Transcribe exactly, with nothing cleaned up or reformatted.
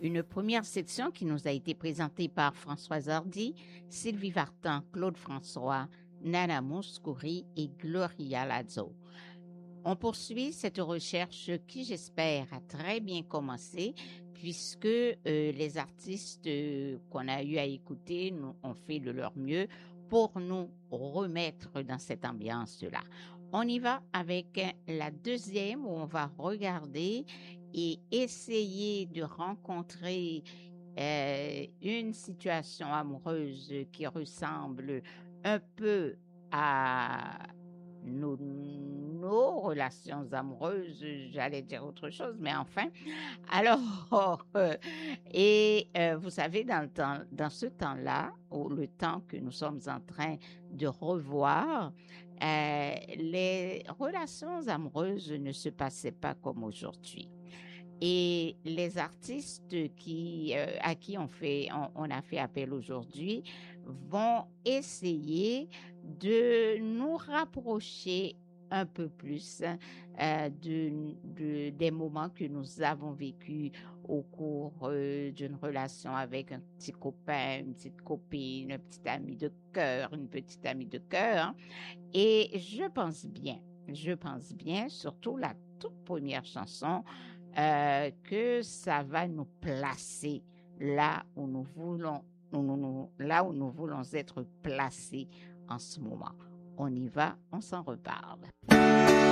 Une première section qui nous a été présentée par Françoise Hardy, Sylvie Vartan, Claude François, Nana Mouskouri et Gloria Lazo. On poursuit cette recherche qui, j'espère, a très bien commencé puisque euh, les artistes euh, qu'on a eu à écouter nous ont fait de leur mieux pour nous remettre dans cette ambiance-là. On y va avec la deuxième où on va regarder et essayer de rencontrer euh, une situation amoureuse qui ressemble un peu à nos, nos relations amoureuses, j'allais dire autre chose, mais enfin. Alors, euh, et euh, vous savez, dans, le temps, dans ce temps-là, ou le temps que nous sommes en train de revoir, euh, les relations amoureuses ne se passaient pas comme aujourd'hui. Et les artistes qui, euh, à qui on, fait, on, on a fait appel aujourd'hui vont essayer de nous rapprocher un peu plus euh, de, de, des moments que nous avons vécus au cours euh, d'une relation avec un petit copain, une petite copine, un petit ami de cœur, une petite amie de cœur. Et je pense bien, je pense bien, surtout la toute première chanson, euh, que ça va nous placer là où nous voulons, nous, nous, nous, là où nous voulons être placés en ce moment. On y va, on s'en reparle.